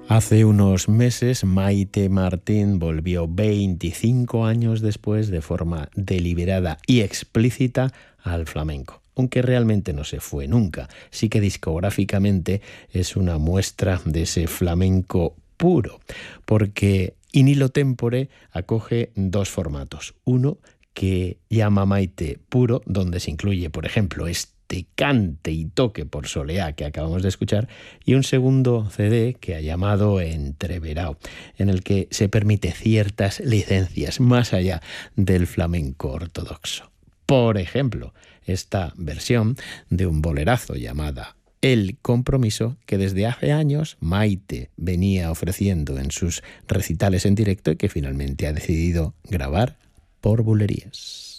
Hace unos meses, Maite Martín volvió 25 años después de forma deliberada y explícita al flamenco. Aunque realmente no se fue nunca, sí que discográficamente es una muestra de ese flamenco puro, porque In Illo Tempore acoge dos formatos. Uno que llama Maite Puro, donde se incluye, por ejemplo, este cante y toque por Soleá que acabamos de escuchar, y un segundo CD que ha llamado Entreverao, en el que se permite ciertas licencias más allá del flamenco ortodoxo. Por ejemplo, esta versión de un bolerazo llamada El Compromiso, que desde hace años Maite venía ofreciendo en sus recitales en directo y que finalmente ha decidido grabar por Bulerías.